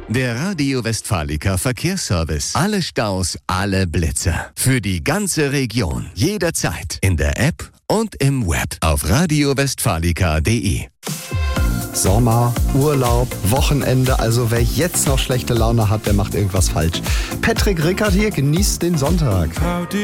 Der Radio Westfalica Verkehrsservice. Alle Staus, alle Blitzer. Für die ganze Region. Jederzeit. In der App und im Web. Auf radiowestfalica.de. Sommer, Urlaub, Wochenende, also wer jetzt noch schlechte Laune hat, der macht irgendwas falsch. Patrick Rickert hier, genießt den Sonntag.